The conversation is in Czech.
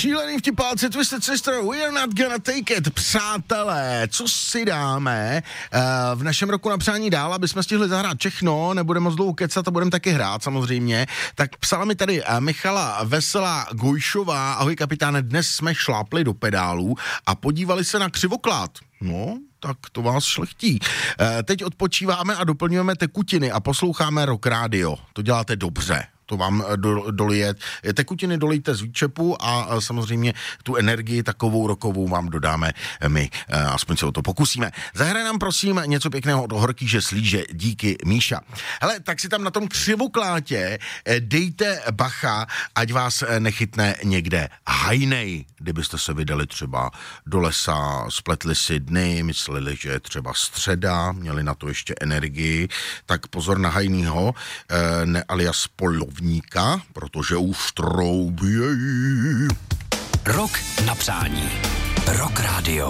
Šílený vtipálci Twisted Sister, we're not gonna take it. Přátelé, co si dáme v našem roku na přání dál, aby jsme stihli zahrát všechno, nebudeme moc dlouho kecat a budeme taky hrát samozřejmě. Tak psala mi tady Michala Veselá Gojšová, ahoj kapitáne, dnes jsme šlápli do pedálů a podívali se na křivoklát. No, tak to vás šlechtí. Teď odpočíváme a doplňujeme tekutiny a posloucháme Rock Radio. To děláte dobře. To vám dolije. Tekutiny dolejte z výčepu a samozřejmě tu energii takovou rokovou vám dodáme my. Aspoň se o to pokusíme. Zahraj nám prosím něco pěkného od Horkýže Slíže. Díky, Míša. Hele, tak si tam na tom křivoklátě dejte bacha, ať vás nechytne někde hajnej. Kdybyste se vydali třeba do lesa, spletli si dny, mysleli, že je třeba středa, měli na to ještě energii, tak pozor na hajnýho, ne alias polovníka, protože už troubějí. Rok na přání. Rock Radio.